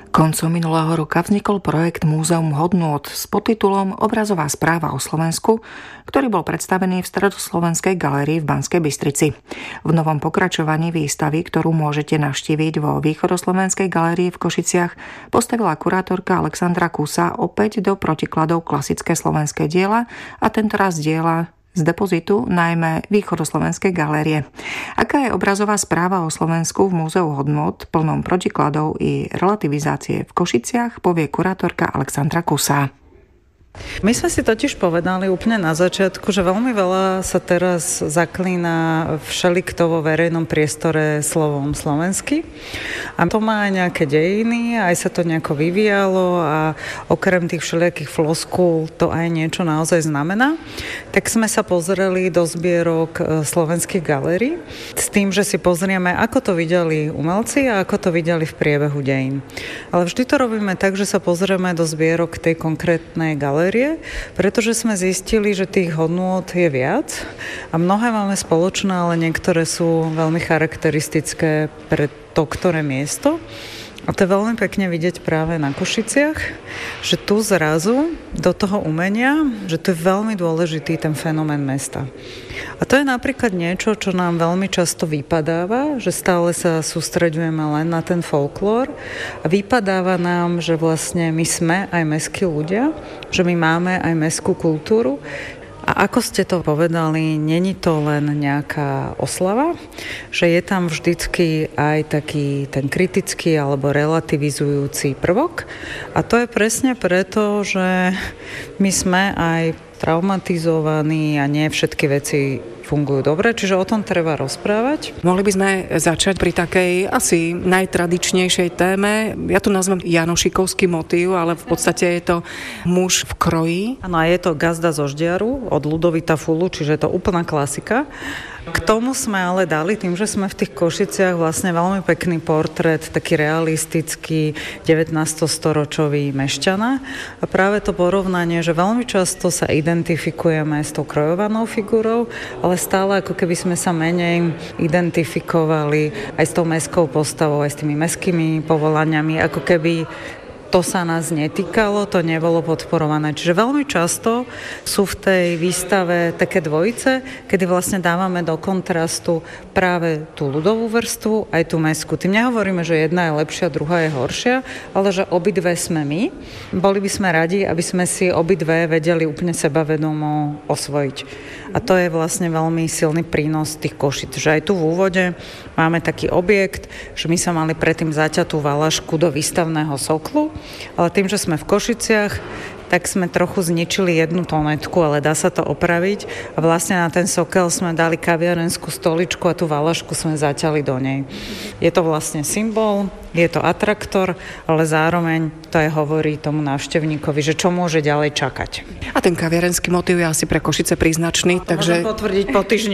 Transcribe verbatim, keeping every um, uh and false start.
Koncom minulého roka vznikol projekt Múzeum hodnôt s podtitulom Obrazová správa o Slovensku, ktorý bol predstavený v Stredoslovenskej galérii v Banskej Bystrici. V novom pokračovaní výstavy, ktorú môžete navštíviť vo Východoslovenskej galérii v Košiciach, postavila kurátorka Alexandra Kusa opäť do protikladov klasické slovenské diela a tentoraz diela z depozitu najmä Východoslovenskej galérie. Aká je obrazová správa o Slovensku v Múzeu hodnôt plnom protikladov i relativizácie v Košiciach, povie kurátorka Alexandra Kusa. My sme si totiž povedali úplne na začiatku, že veľmi veľa sa teraz zaklína všelikto vo verejnom priestore slovom slovenský. A to má aj nejaké dejiny, aj sa to nejako vyvíjalo a okrem tých všelijakých floskúl to aj niečo naozaj znamená. Tak sme sa pozreli do zbierok slovenských galérií s tým, že si pozrieme, ako to videli umelci a ako to videli v priebehu dejín. Ale vždy to robíme tak, že sa pozrieme do zbierok tej konkrétnej galérie, pretože sme zistili, že tých hodnôt je viac a mnohé máme spoločné, ale niektoré sú veľmi charakteristické pre to, ktoré miesto. A to je veľmi pekne vidieť práve na Košiciach, že tu zrazu do toho umenia, že to je veľmi dôležitý ten fenomén mesta. A to je napríklad niečo, čo nám veľmi často vypadáva, že stále sa sústreďujeme len na ten folklór a vypadáva nám, že vlastne my sme aj mestskí ľudia, že my máme aj mestskú kultúru. A ako ste to povedali, není to len nejaká oslava, že je tam vždycky aj taký ten kritický alebo relativizujúci prvok. A to je presne preto, že my sme aj traumatizovaní a nie všetky veci fungujú dobre, čiže o tom treba rozprávať. Mohli by sme začať pri takej asi najtradičnejšej téme. Ja tu nazvem Janošikovský motív, ale v podstate je to muž v kroji. Áno, a je to Gazda zo Ždiaru od Ludovita Fulu, čiže je to úplná klasika. K tomu sme ale dali, tým, že sme v tých Košiciach, vlastne veľmi pekný portrét, taký realistický devätnástostoročový mešťana. A práve to porovnanie, že veľmi často sa identifikujeme s tou krojovanou figurou, ale stále ako keby sme sa menej identifikovali aj s tou mestskou postavou, aj s tými mestskými povolaniami, ako keby to sa nás netýkalo, to nebolo podporované. Čiže veľmi často sú v tej výstave také dvojice, kedy vlastne dávame do kontrastu práve tú ľudovú vrstvu aj tú mestskú. Tým nehovoríme, že jedna je lepšia, druhá je horšia, ale že obidve sme my. Boli by sme radi, aby sme si obidve vedeli úplne sebavedomo osvojiť. A to je vlastne veľmi silný prínos tých Košic. Že aj tu v úvode máme taký objekt, že my sme mali predtým zaťatú valašku do výstavného soklu, ale tým, že sme v Košiciach, tak sme trochu zničili jednu tonetku, ale dá sa to opraviť. A vlastne na ten sokel sme dali kaviarenskú stoličku a tú valašku sme zaťali do nej. Je to vlastne symbol, je to atraktor, ale zároveň to aj hovorí tomu návštevníkovi, že čo môže ďalej čakať. A ten kaviarenský motív je asi pre Košice príznačný, takže môžem potvrdiť po týždni.